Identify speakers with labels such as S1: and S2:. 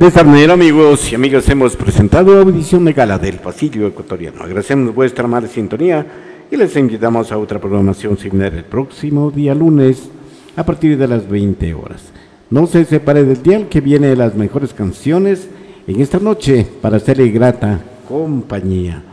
S1: De esta manera, amigos y amigas, hemos presentado Audición de Gala del Pasillo Ecuatoriano. Agradecemos vuestra amable sintonía y les invitamos a otra programación similar el próximo día lunes a partir de las 20 horas. No se separe del dial, que viene las mejores canciones en esta noche para hacerle grata compañía.